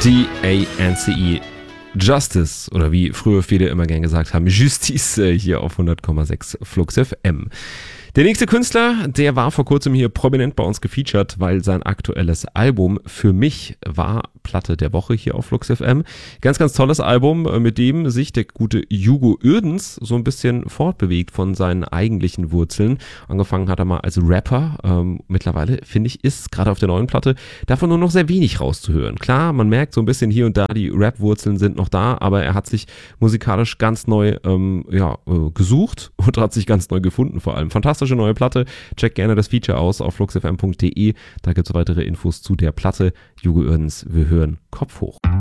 DANCE Justice oder wie früher viele immer gern gesagt haben, Justice hier auf 100,6 Flux FM. Der nächste Künstler, der war vor kurzem hier prominent bei uns gefeatured, weil sein aktuelles Album für mich war Platte der Woche hier auf Flux FM. Ganz, ganz tolles Album, mit dem sich der gute Hugo Uerdens so ein bisschen fortbewegt von seinen eigentlichen Wurzeln. Angefangen hat er mal als Rapper. Mittlerweile, finde ich, ist gerade auf der neuen Platte davon nur noch sehr wenig rauszuhören. Klar, man merkt so ein bisschen hier und da, die Rap-Wurzeln sind noch da, aber er hat sich musikalisch ganz neu gesucht und hat sich ganz neu gefunden vor allem. Fantastische neue Platte. Checkt gerne das Feature aus auf fluxfm.de. Da gibt es weitere Infos zu der Platte. Hugo Uerdens, wir hören Kopf hoch.